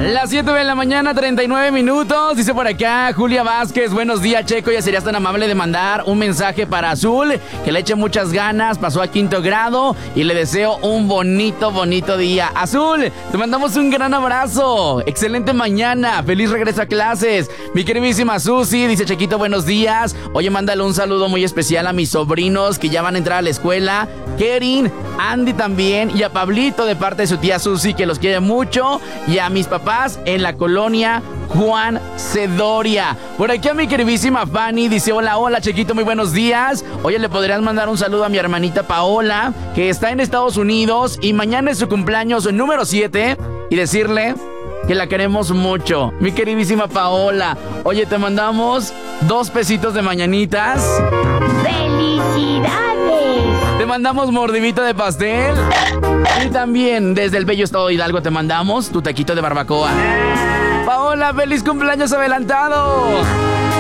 Las 7 de la mañana, 39 minutos. Dice por acá Julia Vázquez: buenos días, Checo. Ya serías tan amable de mandar un mensaje para Azul, que le eche muchas ganas, pasó a 5º grado y le deseo un bonito día. Azul, te mandamos un gran abrazo. Excelente mañana, feliz regreso a clases. Mi queridísima Susi dice: Chequito, buenos días. Oye, mándale un saludo muy especial a mis sobrinos que ya van a entrar a la escuela, Kerin, Andy también, y a Pablito de parte de su tía Susi, que los quiere mucho, y a mis papás en la colonia Juan Cedoria. Por aquí a mi queridísima Fanny dice: hola Chequito, muy buenos días. Oye, le podrías mandar un saludo a mi hermanita Paola, que está en Estados Unidos y mañana es su cumpleaños número 7, y decirle que la queremos mucho, mi queridísima Paola. Oye, te mandamos 2 pesitos de mañanitas. ¡Felicidades! Te mandamos mordidita de pastel. Y también desde el bello estado de Hidalgo te mandamos tu taquito de barbacoa. Paola, feliz cumpleaños adelantado.